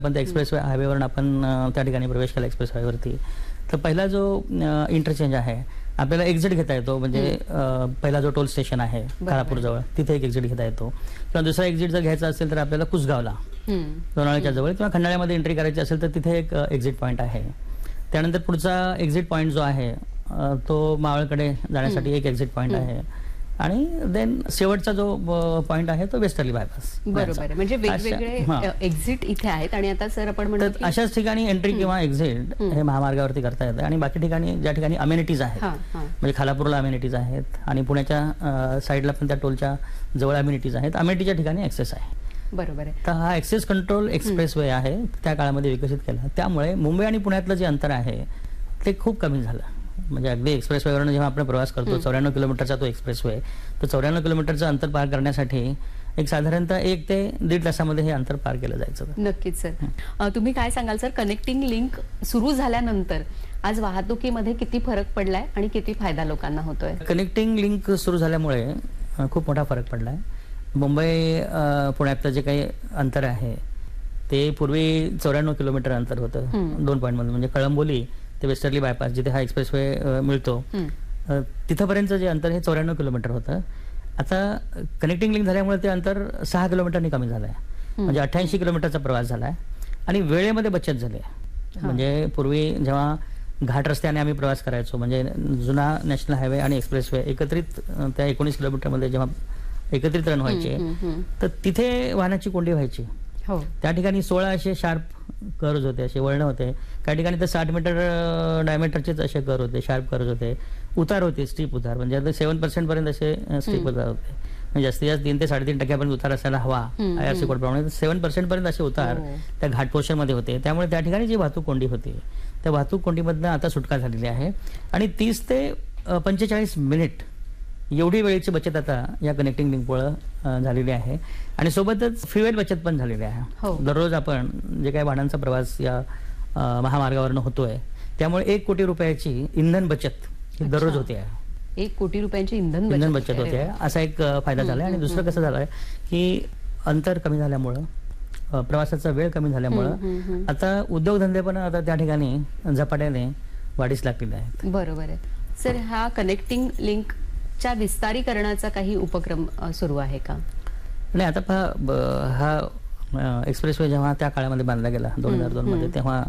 पण त्या एक्सप्रेस हायवेवरून आपण त्या ठिकाणी प्रवेश केला एक्सप्रेस हायवेवरती. तर पहिला जो इंटरचेंज आहे आपल्याला एक्झिट घेता येतो, म्हणजे पहिला जो टोल स्टेशन आहे खालापूर जवळ तिथे एक एक्झिट घेता येतो, किंवा दुसरा एक्झिट जर घ्यायचा असेल तर आपल्याला कुसगावला लोणावळ्याच्या जवळ किंवा खंडाळ्यामध्ये एंट्री करायची असेल तर तिथे एक एक्झिट पॉईंट आहे. त्यानंतर पुढचा एक्झिट पॉईंट जो आहे तो मावळकडे जाण्यासाठी एक एक्झिट पॉईंट आहे, आणि देन शेवटचा जो पॉइंट आहे तो वेस्टर्ली बायपास. बरोबर, म्हणजे वेगवेगळे एक्झिट इथे आहेत. आणि आता सर आपण म्हणतो अशाच ठिकाणी एंट्री किंवा एक्झिट हे महामार्गावरती करता येतं. आणि बाकी ठिकाणी ज्या ठिकाणी अमेनिटीज आहेत, म्हणजे खालापूरला अमेनिटीज आहेत आणि पुण्याच्या साईडला पण त्या टोलच्या जवळ अमेनिटीज आहेत, अमेनिटीच्या ठिकाणी ऍक्सेस आहे. बरोबर आहे. तर हा ऍक्सेस कंट्रोल एक्सप्रेसवे आहे त्या काळामध्ये विकसित केला. त्यामुळे मुंबई आणि पुण्यातलं जे अंतर आहे ते खूप कमी झालं. म्हणजे अगदी एक्सप्रेसवेवरून जेव्हा आपण प्रवास करतो 94 किलोमीटरचा तो एक्सप्रेसवे, तर 94 किलोमीटरचं अंतर पार करण्यासाठी एक साधारणतः 1 ते 1.5 तासामध्ये हे अंतर पार केलं जायचं. नक्कीच सर. तुम्ही काय सांगाल सर, कनेक्टिंग लिंक सुरू झाल्यानंतर आज वाहतुकीमध्ये किती फरक पडलाय आणि किती फायदा लोकांना होतोय? कनेक्टिंग लिंक सुरू झाल्यामुळे खूप मोठा फरक पडलाय. मुंबई पुण्यातलं जे काही अंतर आहे ते पूर्वी 94 किलोमीटर अंतर होतं 2 पॉईंटमध्ये, म्हणजे कळंबोली ते वेस्टर्ली बायपास जिथे हा एक्सप्रेसवे मिळतो तिथपर्यंत जे अंतर हे 94 किलोमीटर होतं. आता कनेक्टिंग लिंक झाल्यामुळे ते अंतर 6 किलोमीटरनी कमी झालं आहे, म्हणजे 88 किलोमीटरचा प्रवास झाला आहे आणि वेळेमध्ये बचत झाली आहे. म्हणजे पूर्वी जेव्हा घाट रस्त्याने आम्ही प्रवास करायचो, म्हणजे जुना नॅशनल हायवे आणि एक्सप्रेसवे एकत्रित त्या 19 किलोमीटरमध्ये जेव्हा एकत्रित रन व्हायचे तर तिथे वाहनाची कोंडी व्हायची. त्या ठिकाणी 16 असे शार्प कर्व्ज होते, असे वळण होते. काही ठिकाणी तर 60 मीटर डायमीटरचेच असे कर्व होते, शार्प कर्व्ज होते. उतार होते, स्टीप उतार, म्हणजे आता 7% पर्यंत असे स्टीप उतार होते. म्हणजे जास्तीत जास्त 3 ते 3.5% उतार असायला हवा IRC कोडप्रमाणे. 7% पर्यंत असे उतार त्या घाट पोर्शन मध्ये होते. त्यामुळे त्या ठिकाणी जी वाहतूक कोंडी होती त्या वाहतूक कोंडीमधनं आता सुटका झालेली आहे. आणि 30 ते 45 मिनिट एवढी वेळेची बचत आता या कनेक्टिंग लिंकमुळे झालेली आहे. आणि सोबतच फ्युएल बचत पण झालेली आहे. दररोज आपण जे काही वाहनांचा प्रवास या महामार्गावरनं होतोय त्यामुळे 1 कोटी रुपयाची इंधन बचत ही दररोज होते आहे. 1 कोटी रुपयांची इंधन बचत होते आहे, असा एक फायदा झाला. आणि दुसरं कसं झालंय की अंतर कमी झाल्यामुळं, प्रवासाचा वेळ कमी झाल्यामुळं आता उद्योगधंदे पण आता त्या ठिकाणी झपाट्याने वाढीस लागलेले आहेत. बरोबर आहे सर. हा कनेक्टिंग लिंक च्या विस्तारीकरणाचा काही उपक्रम सुरू आहे का? नाही, आता पहा, हा एक्सप्रेसवे जेव्हा त्या काळामध्ये बांधला गेला 2002 मध्ये, तेव्हा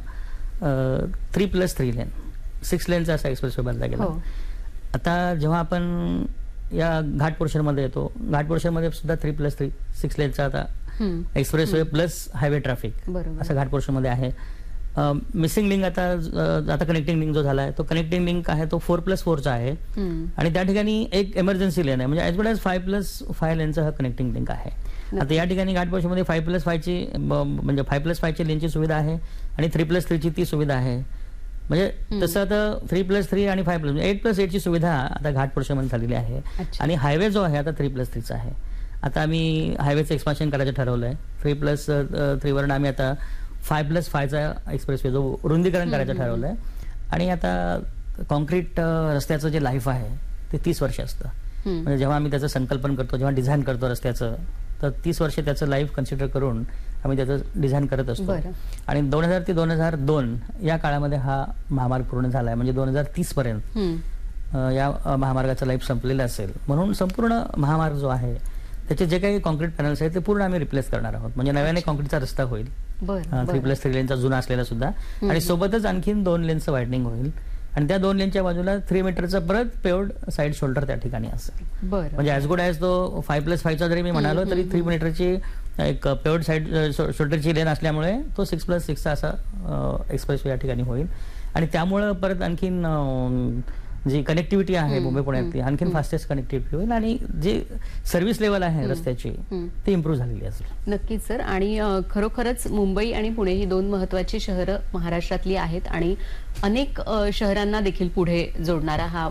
3+3 लेन 6 लेनचा असा एक्सप्रेसवे बांधला गेला. आता जेव्हा आपण या घाट पोर्शन मध्ये येतो, घाट पोर्शन मध्ये सुद्धा 3+3 6 लेनचा आता एक्सप्रेसवे प्लस हायवे ट्रॅफिक असं घाट पोर्शन मध्ये आहे. मिसिंग लिंक आता कनेक्टिंग लिंक जो झाला आहे तो कनेक्टिंग लिंक आहे तो 4+4चा आहे. आणि त्या ठिकाणी एक इमर्जन्सी लेन आहे, म्हणजे ॲज गुड ॲज 5+5 लेनचा हा कनेक्टिंग लिंक आहे. आता या ठिकाणी घाटपोर्शनमध्ये 5+5ची म्हणजे 5+5ची लेनची सुविधा आहे आणि 3+3ची ती सुविधा आहे. म्हणजे तसं आता 3+3 आणि 5+, 8+8ची सुविधा आता घाटपोर्शनमध्ये झालेली आहे. आणि हायवे जो आहे आता 3+3चा आहे. आता आम्ही हायवेचं एक्सपान्शन करायचं ठरवलंय. 3+3 वरून आम्ही आता 5+5चा एक्सप्रेसवे जो रुंदीकरण करायचं ठरवलंय. आणि आता कॉन्क्रीट रस्त्याचं जे लाईफ आहे ते 30 वर्ष असतं. म्हणजे जेव्हा आम्ही त्याचं संकल्पन करतो, जेव्हा डिझाईन करतो रस्त्याचं, तर 30 वर्ष त्याचं लाईफ कन्सिडर करून आम्ही त्याचं डिझाईन करत असतो. आणि 2000 ते 2002 या काळामध्ये हा महामार्ग पूर्ण झाला आहे. म्हणजे 2030 पर्यंत या महामार्गाचं लाईफ संपलेलं असेल. म्हणून संपूर्ण महामार्ग जो आहे त्याचे जे काही कॉन्क्रीट पॅनल्स आहेत ते पूर्ण आम्ही रिप्लेस करणार आहोत. म्हणजे नव्याने कॉन्क्रीटचा रस्ता होईल, 3+3 लेनचा जुना असलेला सुद्धा, आणि सोबतच आणखीन 2 लेनचं वायडनिंग होईल. आणि त्या 2 लेनच्या बाजूला 3 मीटरचा परत पेव्हड साईड शोल्डर त्या ठिकाणी असेल. म्हणजे ॲज गुड ॲज तो 5+5चा जरी मी म्हणालो तरी 3 मीटरची एक पेव्हड साईड शोल्डरची लेन असल्यामुळे तो 6+6चा असा एक्सप्रेसवे या ठिकाणी होईल. आणि त्यामुळं परत आणखीन जी कनेक्टिव्हिटी आहे मुंबई पुण्यातली आणखीन फास्टेस्ट कनेक्टिव्हिटी होईल आणि जी सर्व्हिस लेवल आहे रस्त्याची ती इम्प्रूव्ह झालेली असेल. नक्कीच सर. आणि खरोखरच मुंबई आणि पुणे ही 2 महत्वाची शहरं महाराष्ट्रातली आहेत आणि अनेक शहरांना देखील पुढे जोडणारा हा